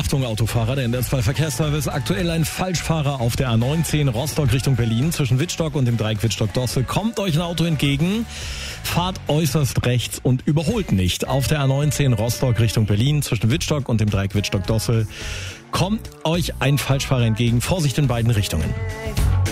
Achtung Autofahrer, der NDR2 Verkehrsservice. Aktuell ein Falschfahrer auf der A19 Rostock Richtung Berlin zwischen Wittstock und dem Dreieck Wittstock-Dosse. Kommt euch ein Auto entgegen, fahrt äußerst rechts und überholt nicht. Auf der A19 Rostock Richtung Berlin zwischen Wittstock und dem Dreieck Wittstock-Dosse kommt euch ein Falschfahrer entgegen. Vorsicht in beiden Richtungen.